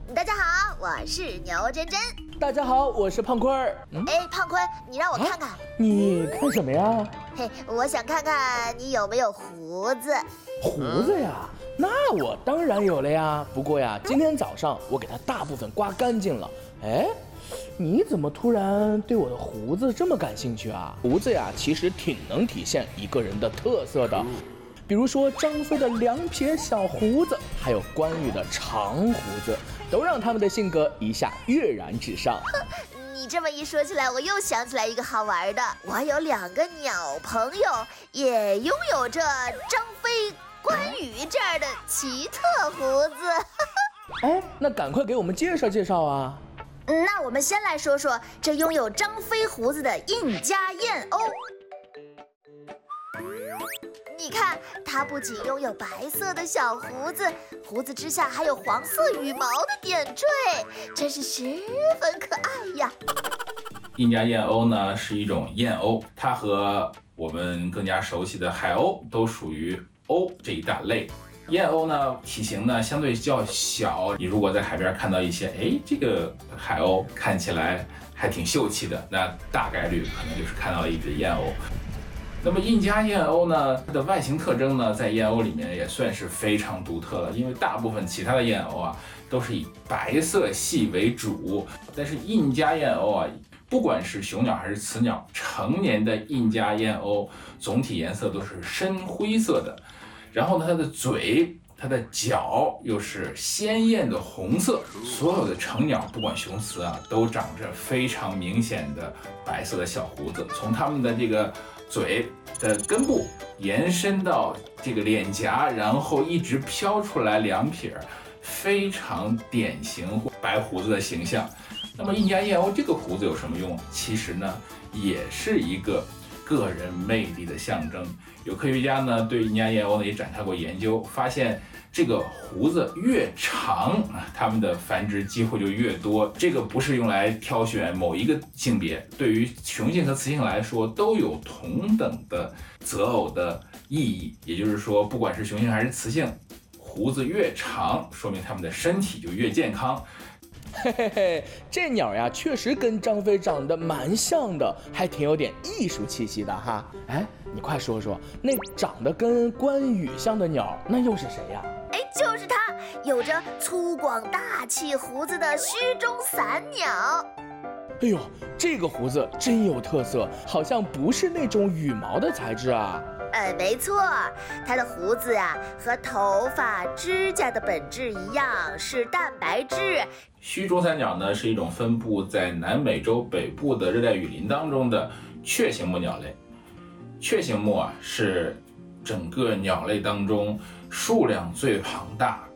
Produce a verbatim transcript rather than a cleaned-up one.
大家好，我是牛真真。 大家好，我是胖坤儿。 嗯、哎，胖坤，你让我看看。啊、 你看什么呀？ 嘿，我想看看你有没有胡子。 胡子呀？那我当然有了呀。不过呀，今天早上我给它大部分刮干净了。哎，你怎么突然对我的胡子这么感兴趣啊？胡子呀，其实挺能体现一个人的特色的。比如说张飞的两撇小胡子，还有关羽的长胡子，都让他们的性格一下跃然纸上。 你这么一说起来，我又想起来一个好玩的。我有两个鸟朋友，也拥有着张飞、关羽这样的奇特胡子。 哎，那赶快给我们介绍介绍啊！ 那我们先来说说这拥有张飞胡子的印加燕鸥。你看，它不仅拥有白色的小胡子，胡子之下还有黄色羽毛的点缀，真是十分可爱呀。 印加燕鸥呢是一种燕鸥，它和我们更加熟悉的海鸥都属于鸥这一大类。燕鸥呢体型呢相对较小，你如果在海边看到一些，哎，这个海鸥看起来还挺秀气的，那大概率可能就是看到了一只燕鸥。那么印加燕鸥呢，它的外形特征呢，在燕鸥里面也算是非常独特了，因为大部分其他的燕鸥啊，都是以白色系为主，但是印加燕鸥啊，不管是雄鸟还是雌鸟，成年的印加燕鸥总体颜色都是深灰色的，然后呢，它的嘴、它的脚又是鲜艳的红色，所有的成鸟，不管雄雌啊，都长着非常明显的白色的小胡子，从它们的这个嘴的根部延伸到这个脸颊，然后一直飘出来两撇，非常典型白胡子的形象。那么印加燕鸥这个胡子有什么用？其实呢，也是一个个人魅力的象征。有科学家呢对印加燕鸥呢也展开过研究，发现这个胡子越长，它们的繁殖机会就越多。这个不是用来挑选某一个性别，对于雄性和雌性来说都有同等的择偶的意义。也就是说，不管是雄性还是雌性，胡子越长，说明它们的身体就越健康。 嘿嘿嘿，这鸟呀，确实跟张飞长得蛮像的，还挺有点艺术气息的哈。哎，你快说说，那长得跟关羽像的鸟，那又是谁呀？ 哎，就是它，有着粗犷大气胡子的虚中散鸟。 哎呦，这个胡子真有特色，好像不是那种羽毛的材质啊。 呃，没错，它的胡子呀、啊，和头发、指甲的本质一样，是蛋白质。 须中散鸟呢，是一种分布在南美洲北部的热带雨林当中的雀形目鸟类。雀形目啊，是整个鸟类当中数量最庞大、